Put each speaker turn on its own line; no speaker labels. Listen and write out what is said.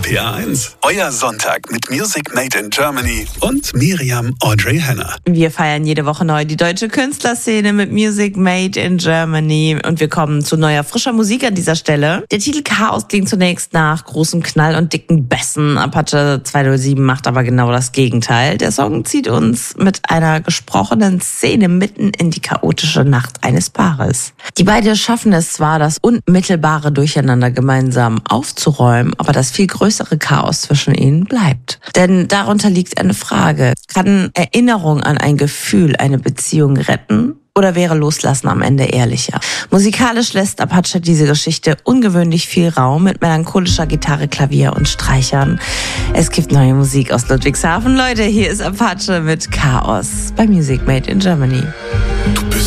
RPA 1. Euer Sonntag mit Music Made in Germany und Miriam Audrey Henner.
Wir feiern jede Woche neu die deutsche Künstlerszene mit Music Made in Germany und wir kommen zu neuer, frischer Musik an dieser Stelle. Der Titel Chaos klingt zunächst nach großem Knall und dicken Bässen. Apache 207 macht aber genau das Gegenteil. Der Song zieht uns mit einer gesprochenen Szene mitten in die chaotische Nacht eines Paares. Die beiden schaffen es zwar, das unmittelbare Durcheinander gemeinsam aufzuräumen, aber das viel größere Chaos zwischen ihnen bleibt. Denn darunter liegt eine Frage: Kann Erinnerung an ein Gefühl eine Beziehung retten? Oder wäre Loslassen am Ende ehrlicher? Musikalisch lässt Apache diese Geschichte ungewöhnlich viel Raum mit melancholischer Gitarre, Klavier und Streichern. Es gibt neue Musik aus Ludwigshafen. Leute, hier ist Apache mit Chaos bei Music Made in Germany.
Du bist